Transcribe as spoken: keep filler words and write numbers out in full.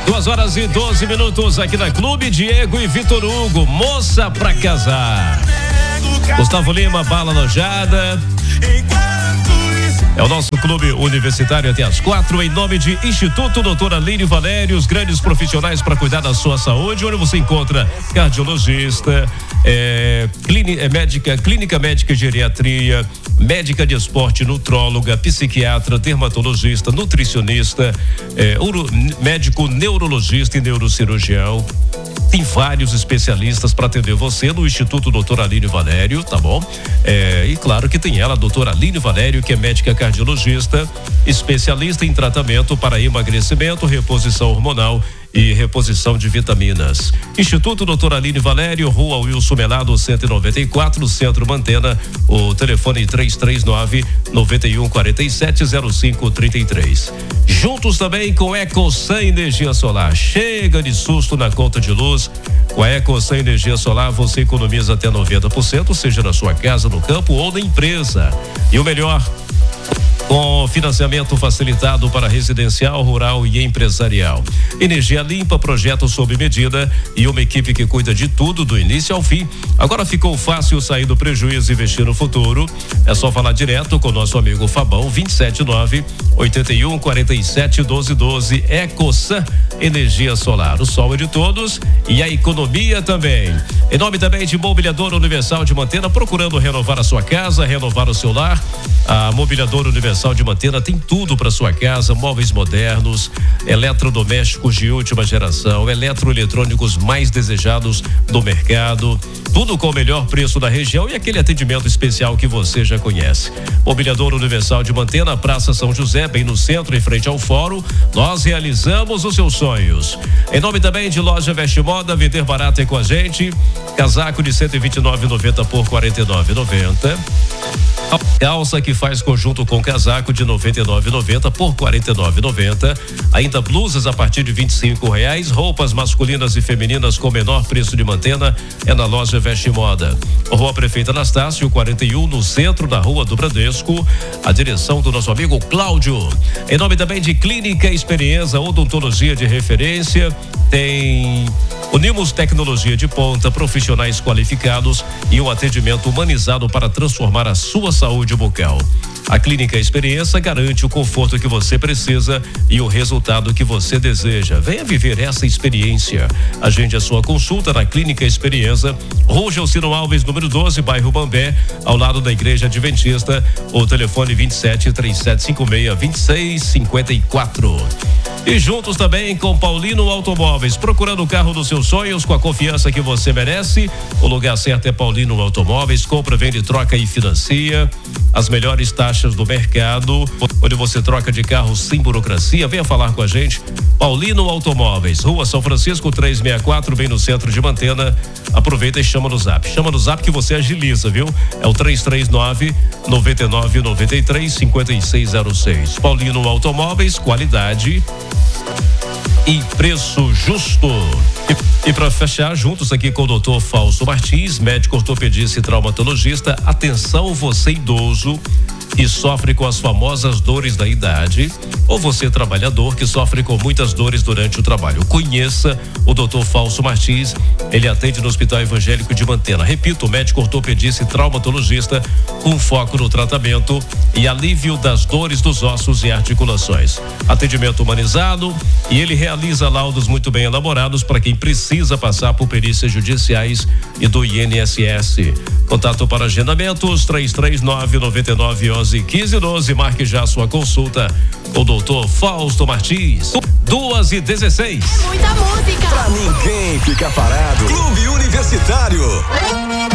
Duas horas e doze minutos aqui na Clube Diego e Vitor Hugo, moça pra casar. Gustavo Lima, bala alojada. É o nosso clube universitário até as quatro, em nome de Instituto Doutora Aline Valério, os grandes profissionais para cuidar da sua saúde, onde você encontra cardiologista, é, clínica, é, médica, clínica médica e geriatria, médica de esporte, nutróloga, psiquiatra, dermatologista, nutricionista, é, uro, médico neurologista e neurocirurgião. Tem vários especialistas para atender você no Instituto Doutora Aline Valério, tá bom? É, e claro que tem ela, a doutora Aline Valério, que é médica cardiologista, especialista em tratamento para emagrecimento, reposição hormonal e reposição de vitaminas. Instituto Doutora Aline Valério, Rua Wilson Melado, cento e noventa e quatro, Centro Mantena. O telefone três três nove, nove um quatro sete, zero cinco três três. Juntos também com EcoSan Energia Solar. Chega de susto na conta de luz. Com a EcoSan Energia Solar você economiza até noventa por cento, seja na sua casa, no campo ou na empresa. E o melhor, com financiamento facilitado para residencial, rural e empresarial. Energia limpa, projeto sob medida e uma equipe que cuida de tudo do início ao fim. Agora ficou fácil sair do prejuízo e investir no futuro. É só falar direto com o nosso amigo Fabão, vinte e sete nove, oitenta e um, quarenta e sete, doze doze. EcoSan Energia Solar. O sol é de todos e a economia também. Em nome também de Mobiliadora Universal de Mantena, procurando renovar a sua casa, renovar o seu lar. A Mobiliadora Universal de Mantena tem tudo para sua casa: móveis modernos, eletrodomésticos de última geração, eletroeletrônicos mais desejados do mercado, tudo com o melhor preço da região e aquele atendimento especial que você já conhece. Mobiliadora Universal de Mantena, Praça São José, bem no centro, em frente ao fórum. Nós realizamos os seus sonhos. Em nome também de Loja Veste Moda, vender barato é com a gente. Casaco de cento e vinte e nove reais e noventa centavos por quarenta e nove reais e noventa centavos. Calça que faz conjunto com casaco de noventa e nove reais e noventa centavos por quarenta e nove reais e noventa centavos. Ainda blusas a partir de vinte e cinco reais. Roupas masculinas e femininas com menor preço de Mantena é na Loja Veste Moda. Rua Prefeito Anastácio, quarenta e um, no centro da Rua do Bradesco. A direção do nosso amigo Cláudio. Em nome também de Clínica Experiência, odontologia de referência. Tem unimos tecnologia de ponta, profissionais qualificados e um atendimento humanizado para transformar a sua saúde bucal. A Clínica Experiência garante o conforto que você precisa e o resultado que você deseja. Venha viver essa experiência. Agende a sua consulta na Clínica Experiência, Rua Gelcino Alves, número doze, bairro Bambé, ao lado da Igreja Adventista. O telefone vinte e sete, trinta e sete cinquenta e seis, vinte e seis cinquenta e quatro. E juntos também com Paulino Automóveis, procurando o carro dos seus sonhos com a confiança que você merece. O lugar certo é Paulino Automóveis. Compra, vende, troca e financia. As melhores taxas do mercado, onde você troca de carro sem burocracia. Venha falar com a gente. Paulino Automóveis, Rua São Francisco trezentos e sessenta e quatro, bem no centro de Mantena. Aproveita e chama no Zap. Chama no Zap que você agiliza, viu? É o três três nove, nove nove nove três, cinco seis zero seis. Paulino Automóveis, qualidade e preço justo. E, e para fechar, juntos aqui com o doutor Fausto Martins, médico ortopedista e traumatologista. Atenção, você idoso e sofre com as famosas dores da idade, ou você trabalhador que sofre com muitas dores durante o trabalho. Conheça o doutor Fausto Martins. Ele atende no Hospital Evangélico de Mantena. Repito, médico ortopedista e traumatologista com foco no tratamento e alívio das dores dos ossos e articulações. Atendimento humanizado, e ele realiza laudos muito bem elaborados para quem precisa passar por perícias judiciais e do I N S S. Contato para agendamentos três três nove, nove nove, onze, quinze, doze. Marque já sua consulta com o doutor Fausto Martins. duas e dezesseis. É muita música. Pra ninguém ficar parado. Clube Universitário.